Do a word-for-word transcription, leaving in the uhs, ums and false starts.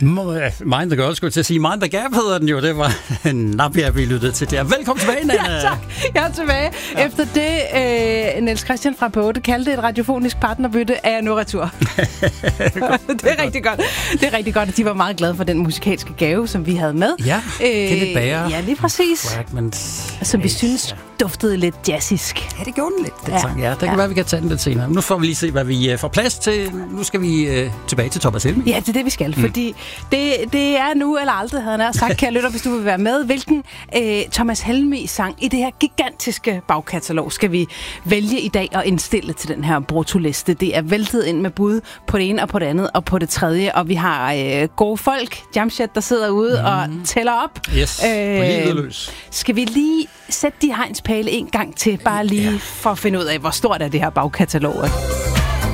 Mind the Girl, skulle jeg til at sige. Mind the Gap hedder den jo. Det var Nappia, vi lyttede til der. Velkommen tilbage, Nanna. Ja, tak. Jeg er tilbage. Ja. Efter det, øh, Niels Christian fra På otte kaldte et radiofonisk partnerbytte, er jeg nu retur. Det er rigtig godt. Det er rigtig godt, at de var meget glade for den musikalske gave, som vi havde med. Ja, øh, Kenneth Bager. Ja, lige præcis. Fragments. Som vi synes duftede lidt jazzisk. Ja, det gjorde den lidt, den ja. sang. Ja, det kan ja. være, vi kan tage den lidt senere. Nu får vi lige se, hvad vi uh, får plads til. Nu skal vi uh, tilbage til Thomas Helmig. Ja, det er det, vi skal. Mm. Fordi det, det er nu eller aldrig, havde han sagt, kære lytter, hvis du vil være med. Hvilken øh, Thomas Helmig-sang i det her gigantiske bagkatalog skal vi vælge i dag og indstille til den her brutoliste? Det er væltet ind med bud på det ene og på det andet og på det tredje. Og vi har øh, gode folk, Jamshed, der sidder ude mm. og tæller op. Yes, øh, på livet løs. Skal vi lige sætte de hegnspæle en gang til, bare lige ja. for at finde ud af, hvor stort er det her bagkatalog?